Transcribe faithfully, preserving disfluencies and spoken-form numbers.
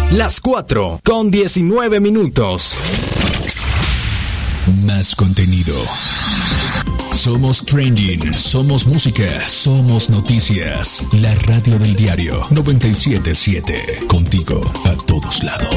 Las cuatro con diecinueve minutos. Más contenido. Somos trending, somos música, somos noticias. La radio del diario noventa y siete punto siete. Contigo a todos lados.